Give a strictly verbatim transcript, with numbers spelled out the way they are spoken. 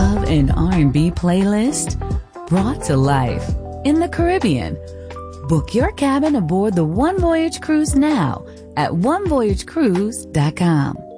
of an R and B playlist brought to life in the Caribbean. Book your cabin aboard the One Voyage Cruise now at one voyage cruise dot com.